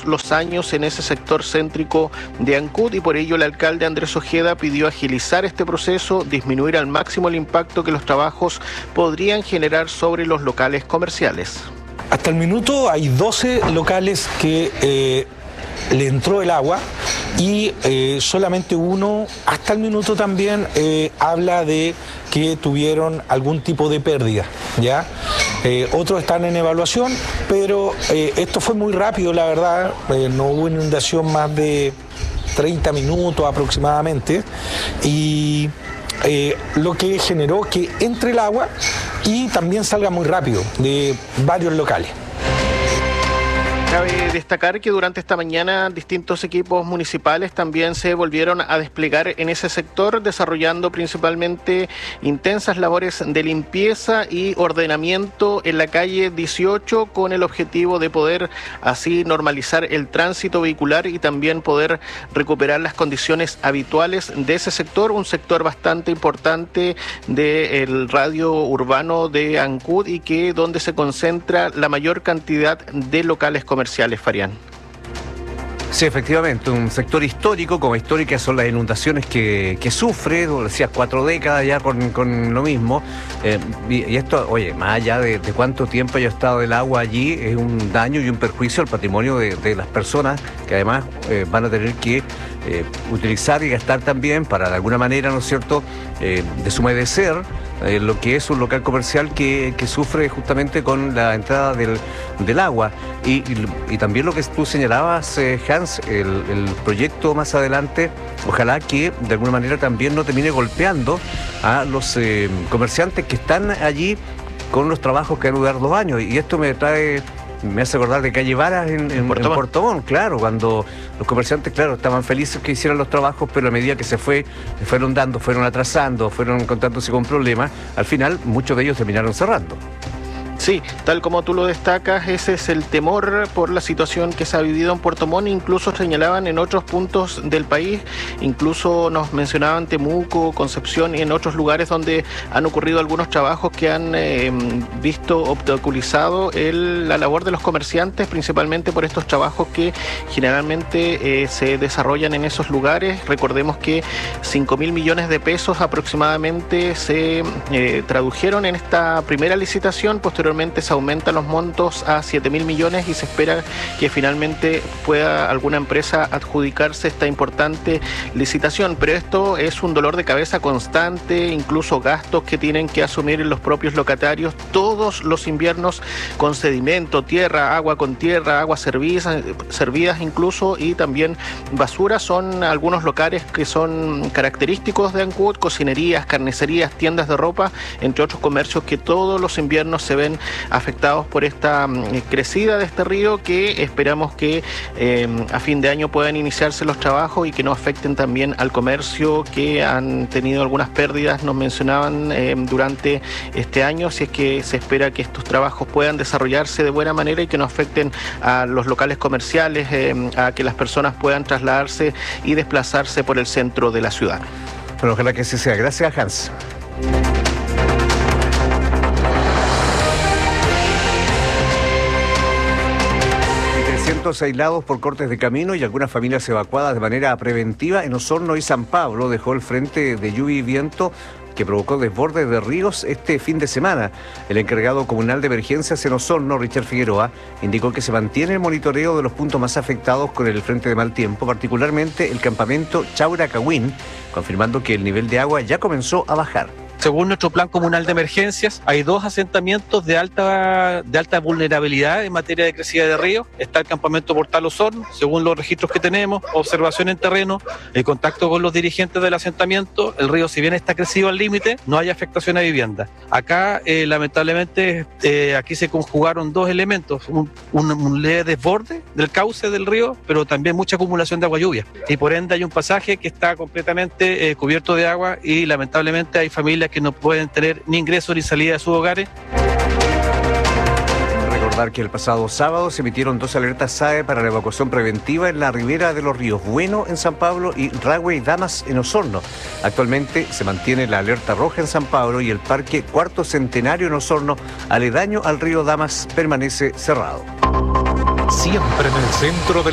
todos los años en ese sector céntrico de Ancud, y por ello el alcalde Andrés Ojeda pidió agilizar este proceso, disminuir al máximo el impacto que los trabajos podrían generar sobre los locales comerciales. Hasta el minuto hay 12 locales que le entró el agua y solamente uno, hasta el minuto también, habla de que tuvieron algún tipo de pérdida, ¿ya? Otros están en evaluación, pero esto fue muy rápido, la verdad, no hubo inundación más de 30 minutos aproximadamente, y lo que generó que entre el agua y también salga muy rápido de varios locales. Cabe destacar que durante esta mañana distintos equipos municipales también se volvieron a desplegar en ese sector, desarrollando principalmente intensas labores de limpieza y ordenamiento en la calle 18, con el objetivo de poder así normalizar el tránsito vehicular y también poder recuperar las condiciones habituales de ese sector, un sector bastante importante del radio urbano de Ancud y que donde se concentra la mayor cantidad de locales comerciales. Farián. Sí, efectivamente, un sector histórico, como históricas son las inundaciones que sufre, decías 4 décadas ya con lo mismo, y esto, oye, más allá de cuánto tiempo haya estado el agua allí, es un daño y un perjuicio al patrimonio de las personas, que además van a tener que utilizar y gastar también para de alguna manera, ¿no es cierto?, deshumedecer lo que es un local comercial que sufre justamente con la entrada del agua. Y también lo que tú señalabas, Hans, el proyecto más adelante, ojalá que de alguna manera también no termine golpeando a los comerciantes que están allí con los trabajos que van a durar 2 años. Y esto me hace acordar de Calle Varas en Puerto Montt, claro, cuando los comerciantes, claro, estaban felices que hicieran los trabajos, pero a medida que se fueron dando, fueron atrasando, fueron encontrándose con problemas, al final muchos de ellos terminaron cerrando. Sí, tal como tú lo destacas, ese es el temor por la situación que se ha vivido en Puerto Montt. Incluso señalaban en otros puntos del país, incluso nos mencionaban Temuco, Concepción y en otros lugares donde han ocurrido algunos trabajos que han visto obstaculizado la labor de los comerciantes, principalmente por estos trabajos que generalmente se desarrollan en esos lugares. Recordemos que 5.000 millones de pesos aproximadamente se tradujeron en esta primera licitación. Posteriormente se aumentan los montos a 7.000 millones y se espera que finalmente pueda alguna empresa adjudicarse esta importante licitación. Pero esto es un dolor de cabeza constante, incluso gastos que tienen que asumir los propios locatarios todos los inviernos, con sedimento, tierra, agua con tierra, aguas servidas incluso, y también basura. Son algunos locales que son característicos de Ancud: cocinerías, carnicerías, tiendas de ropa, entre otros comercios que todos los inviernos se ven afectados por esta crecida de este río, que esperamos que a fin de año puedan iniciarse los trabajos y que no afecten también al comercio, que han tenido algunas pérdidas, nos mencionaban durante este año. Así es que se espera que estos trabajos puedan desarrollarse de buena manera y que no afecten a los locales comerciales, a que las personas puedan trasladarse y desplazarse por el centro de la ciudad. Bueno, ojalá que así sea. Gracias, Hans. Aislados por cortes de camino y algunas familias evacuadas de manera preventiva en Osorno y San Pablo dejó el frente de lluvia y viento que provocó desbordes de ríos este fin de semana. El encargado comunal de emergencias en Osorno, Richard Figueroa, indicó que se mantiene el monitoreo de los puntos más afectados con el frente de mal tiempo, particularmente el campamento Chaura-Cahuín, confirmando que el nivel de agua ya comenzó a bajar. Según nuestro plan comunal de emergencias, hay 2 asentamientos de alta vulnerabilidad en materia de crecida de ríos. Está el campamento Portal Osorno, según los registros que tenemos, observación en terreno, el contacto con los dirigentes del asentamiento. El río, si bien está crecido al límite, no hay afectación a vivienda. Acá, lamentablemente, aquí se conjugaron 2 elementos: un leve desborde del cauce del río, pero también mucha acumulación de agua lluvia. Y por ende hay un pasaje que está completamente cubierto de agua y lamentablemente hay familias que no pueden tener ni ingreso ni salida de sus hogares. Recordar que el pasado sábado se emitieron 2 alertas SAE para la evacuación preventiva en la ribera de los ríos Bueno en San Pablo y Rahue y Damas en Osorno. Actualmente se mantiene la alerta roja en San Pablo y el parque Cuarto Centenario en Osorno, aledaño al río Damas, permanece cerrado. Siempre en el centro de